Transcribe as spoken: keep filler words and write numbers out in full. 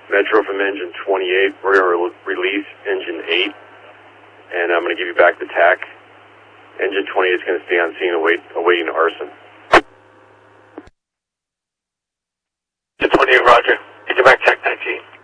Metro from engine twenty-eight. We're going to re release engine eight, and I'm going to give you back the tack. Engine twenty-eight is going to stay on scene await, awaiting arson. Engine twenty-eight, roger. Get you back, tack nineteen.